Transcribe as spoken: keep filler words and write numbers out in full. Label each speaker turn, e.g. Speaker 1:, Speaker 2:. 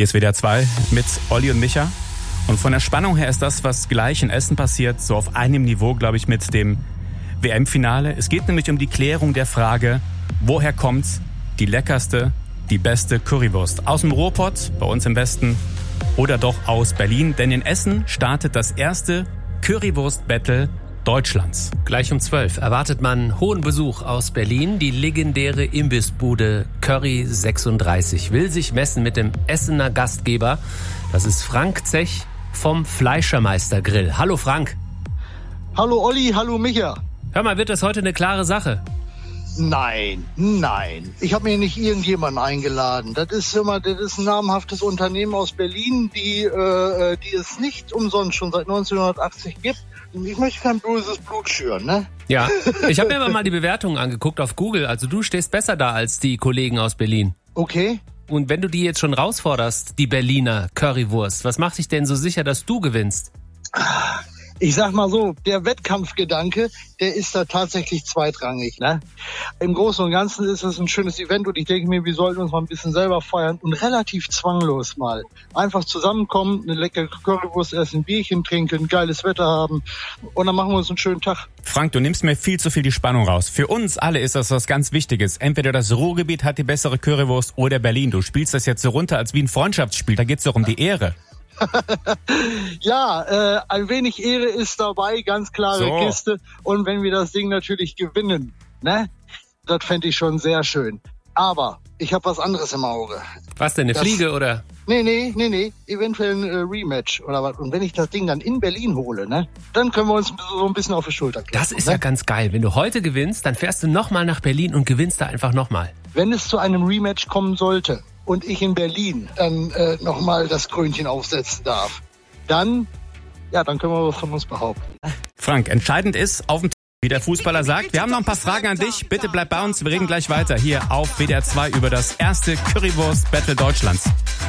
Speaker 1: Hier ist W D R zwei mit Olli und Micha. Und von der Spannung her ist das, was gleich in Essen passiert, so auf einem Niveau, glaube ich, mit dem W M-Finale. Es geht nämlich um die Klärung der Frage, woher kommt die leckerste, die beste Currywurst? Aus dem Ruhrpott, bei uns im Westen, oder doch aus Berlin? Denn in Essen startet das erste Currywurst-Battle Deutschlands.
Speaker 2: Gleich um zwölf erwartet man hohen Besuch aus Berlin. Die legendäre Imbissbude Curry sechsunddreißig will sich messen mit dem Essener Gastgeber. Das ist Frank Zech vom Fleischermeister Grill. Hallo Frank.
Speaker 3: Hallo Olli, hallo Micha.
Speaker 2: Hör mal, wird das heute eine klare Sache?
Speaker 3: Nein, nein. Ich habe mir nicht irgendjemanden eingeladen. Das ist immer, das ist ein namhaftes Unternehmen aus Berlin, die, äh, die es nicht umsonst schon seit neunzehnhundertachtzig gibt. Ich möchte kein böses Blut schüren, ne?
Speaker 2: Ja, ich habe mir aber mal die Bewertungen angeguckt auf Google. Also du stehst besser da als die Kollegen aus Berlin.
Speaker 3: Okay.
Speaker 2: Und wenn du die jetzt schon rausforderst, die Berliner Currywurst, was macht dich denn so sicher, dass du gewinnst?
Speaker 3: Ich sag mal so, der Wettkampfgedanke, der ist da tatsächlich zweitrangig, ne? Im Großen und Ganzen ist es ein schönes Event und ich denke mir, wir sollten uns mal ein bisschen selber feiern und relativ zwanglos mal einfach zusammenkommen, eine leckere Currywurst essen, ein Bierchen trinken, geiles Wetter haben und dann machen wir uns einen schönen Tag.
Speaker 1: Frank, du nimmst mir viel zu viel die Spannung raus. Für uns alle ist das was ganz Wichtiges. Entweder das Ruhrgebiet hat die bessere Currywurst oder Berlin. Du spielst das jetzt so runter als wie ein Freundschaftsspiel. Da geht's doch um die Ehre.
Speaker 3: Ja, äh, ein wenig Ehre ist dabei, ganz klare
Speaker 1: so.
Speaker 3: Kiste. Und wenn wir das Ding natürlich gewinnen, ne, das fände ich schon sehr schön. Aber ich habe was anderes im Auge.
Speaker 2: Was denn, eine
Speaker 3: das,
Speaker 2: Fliege oder?
Speaker 3: Nee, nee, nee, nee, eventuell ein äh, Rematch oder was. Und wenn ich das Ding dann in Berlin hole, ne, dann können wir uns so ein bisschen auf die Schulter klopfen.
Speaker 2: Das ist
Speaker 3: ne?
Speaker 2: ja ganz geil. Wenn du heute gewinnst, dann fährst du nochmal nach Berlin und gewinnst da einfach nochmal.
Speaker 3: Wenn es zu einem Rematch kommen sollte und ich in Berlin dann äh, nochmal das Krönchen aufsetzen darf, dann, ja, dann können wir was von uns behaupten.
Speaker 1: Frank, entscheidend ist auf dem T- wie der Fußballer sagt. Wir haben noch ein paar Fragen an dich. Bitte bleib bei uns. Wir reden gleich weiter hier auf W D R zwei über das erste Currywurst-Battle Deutschlands.